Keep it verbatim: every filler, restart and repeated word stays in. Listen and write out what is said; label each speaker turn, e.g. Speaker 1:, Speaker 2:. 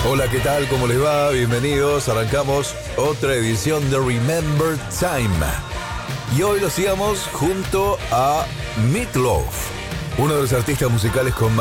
Speaker 1: Hola, ¿qué tal? ¿Cómo les va? Bienvenidos. Arrancamos otra edición de Remember Time. Y hoy lo sigamos junto a Meat Loaf, uno de los artistas musicales con